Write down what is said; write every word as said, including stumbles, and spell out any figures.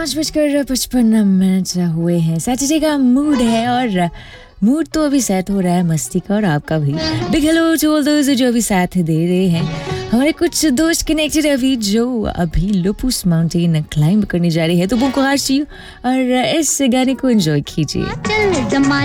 पाँच बजकर पचपन मिनट हुए हैं। सैटरडे का मूड है और मूड तो अभी सेट हो रहा है मस्ती का, और आपका भी। बिग हेलो टू ऑल दोस्त जो अभी साथ दे रहे हैं। हमारे कुछ दोस्त कनेक्टेड अभी जो अभी लुपुस माउंटेन क्लाइंब करने जा रहे हैं, तो वो को और इस गाने को एंजॉय कीजिए।